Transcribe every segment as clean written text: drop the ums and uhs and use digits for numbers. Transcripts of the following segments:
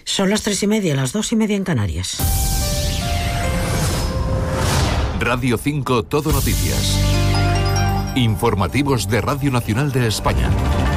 Son las 3:30, las 2:30 en Canarias. Radio 5 Todo Noticias. Informativos de Radio Nacional de España.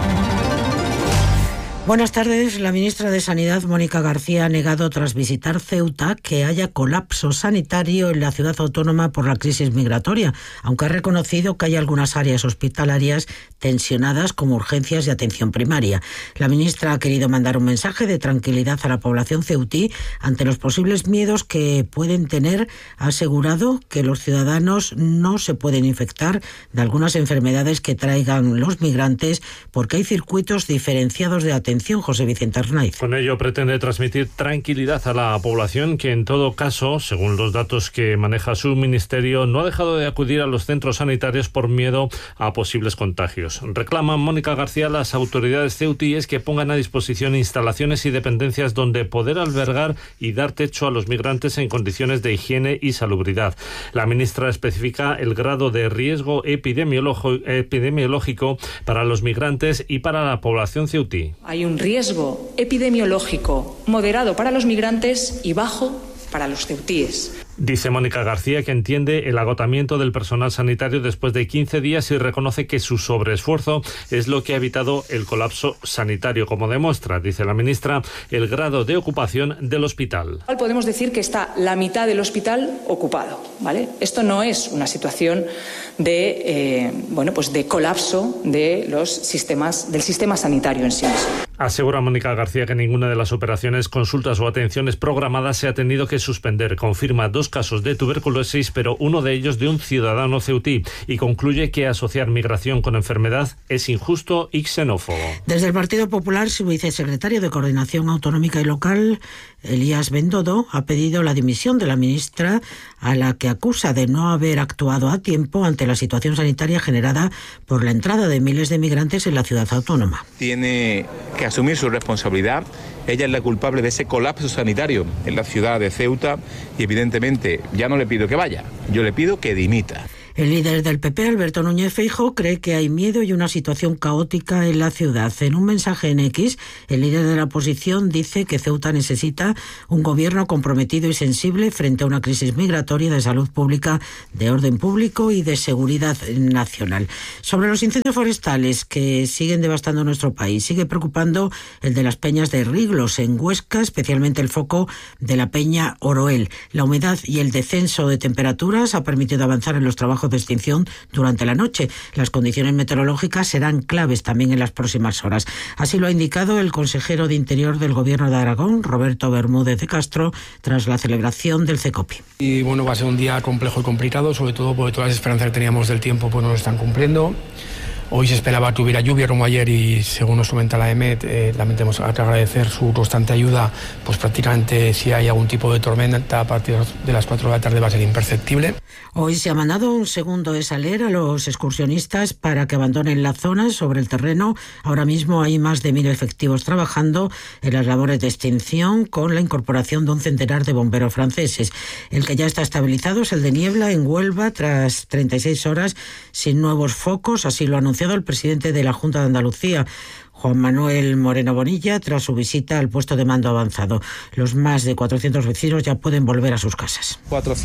Buenas tardes. La ministra de Sanidad, Mónica García, ha negado tras visitar Ceuta que haya colapso sanitario en la ciudad autónoma por la crisis migratoria, aunque ha reconocido que hay algunas áreas hospitalarias tensionadas como urgencias y atención primaria. La ministra ha querido mandar un mensaje de tranquilidad a la población ceutí ante los posibles miedos que pueden tener. Ha asegurado que los ciudadanos no se pueden infectar de algunas enfermedades que traigan los migrantes porque hay circuitos diferenciados de atención. José Vicente Arnaiz. Con ello pretende transmitir tranquilidad a la población que, en todo caso, según los datos que maneja su ministerio, no ha dejado de acudir a los centros sanitarios por miedo a posibles contagios. Reclama Mónica García a las autoridades ceutíes que pongan a disposición instalaciones y dependencias donde poder albergar y dar techo a los migrantes en condiciones de higiene y salubridad. La ministra especifica el grado de riesgo epidemiológico para los migrantes y para la población ceutí. Hay un riesgo epidemiológico moderado para los migrantes y bajo para los ceutíes. Dice Mónica García que entiende el agotamiento del personal sanitario después de 15 días y reconoce que su sobreesfuerzo es lo que ha evitado el colapso sanitario, como demuestra, dice la ministra, el grado de ocupación del hospital. Podemos decir que está la mitad del hospital ocupado, ¿vale? Esto no es una situación de colapso de del sistema sanitario en sí mismo. Asegura Mónica García que ninguna de las operaciones, consultas o atenciones programadas se ha tenido que suspender. Confirma 2 casos de tuberculosis, pero uno de ellos de un ciudadano ceutí, y concluye que asociar migración con enfermedad es injusto y xenófobo. Desde el Partido Popular, su vicesecretario de Coordinación Autonómica y Local, Elías Bendodo, ha pedido la dimisión de la ministra, a la que acusa de no haber actuado a tiempo ante la situación sanitaria generada por la entrada de miles de migrantes en la ciudad autónoma. Tiene que asumir su responsabilidad. Ella es la culpable de ese colapso sanitario en la ciudad de Ceuta y, evidentemente, ya no le pido que vaya, yo le pido que dimita. El líder del PP, Alberto Núñez Feijóo, cree que hay miedo y una situación caótica en la ciudad. En un mensaje en X, el líder de la oposición dice que Ceuta necesita un gobierno comprometido y sensible frente a una crisis migratoria, de salud pública, de orden público y de seguridad nacional. Sobre los incendios forestales que siguen devastando nuestro país, sigue preocupando el de las peñas de Riglos, en Huesca, especialmente el foco de la peña Oroel. La humedad y el descenso de temperaturas ha permitido avanzar en los trabajos de extinción durante la noche. Las condiciones meteorológicas serán claves también en las próximas horas. Así lo ha indicado el consejero de Interior del Gobierno de Aragón, Roberto Bermúdez de Castro, tras la celebración del CECOPI. Y bueno, va a ser un día complejo y complicado, sobre todo porque todas las esperanzas que teníamos del tiempo pues no lo están cumpliendo. Hoy se esperaba que hubiera lluvia como ayer y, según nos comenta la EMET, también tenemos que agradecer su constante ayuda. Pues prácticamente, si hay algún tipo de tormenta a partir de las 4 de la tarde, va a ser imperceptible. Hoy se ha mandado un segundo desaler a los excursionistas para que abandonen la zona. Sobre el terreno, ahora mismo hay más de 1.000 efectivos trabajando en las labores de extinción, con la incorporación de un centenar de bomberos franceses. El que ya está estabilizado es el de Niebla, en Huelva, tras 36 horas sin nuevos focos. Así lo anunció el presidente de la Junta de Andalucía, Juan Manuel Moreno Bonilla, tras su visita al puesto de mando avanzado. Los más de 400 vecinos ya pueden volver a sus casas.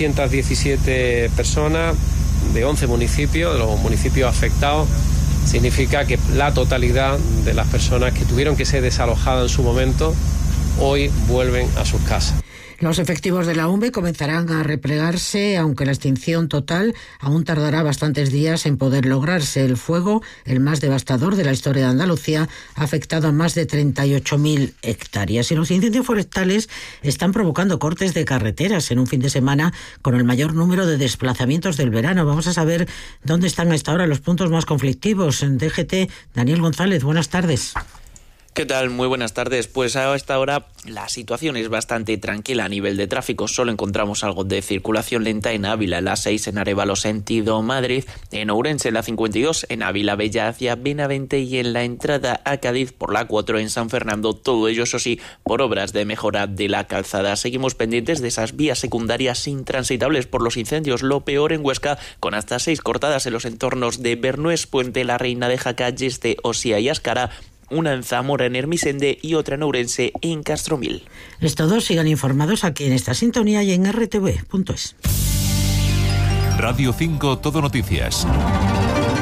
417 personas de 11 municipios, de los municipios afectados. Significa que la totalidad de las personas que tuvieron que ser desalojadas en su momento, hoy vuelven a sus casas. Los efectivos de la UME comenzarán a replegarse, aunque la extinción total aún tardará bastantes días en poder lograrse. El fuego, el más devastador de la historia de Andalucía, ha afectado a más de 38.000 hectáreas. Y los incendios forestales están provocando cortes de carreteras en un fin de semana con el mayor número de desplazamientos del verano. Vamos a saber dónde están a esta hora los puntos más conflictivos. En DGT, Daniel González, buenas tardes. ¿Qué tal? Muy buenas tardes. Pues a esta hora la situación es bastante tranquila a nivel de tráfico. Solo encontramos algo de circulación lenta en Ávila, la 6 en Arévalo sentido Madrid, en Ourense la 52, en Ávila Bella hacia Benavente y en la entrada a Cádiz por la 4 en San Fernando. Todo ello, eso sí, por obras de mejora de la calzada. Seguimos pendientes de esas vías secundarias intransitables por los incendios. Lo peor en Huesca, con hasta 6 cortadas en los entornos de Bernués, Puente la Reina de Jaca, Yeste, Osía y Áscara. una en Zamora, en Hermisende, y otra en Ourense, en Castromil. Estos dos sigan informados aquí en esta sintonía y en rtv.es. Radio 5 Todo Noticias.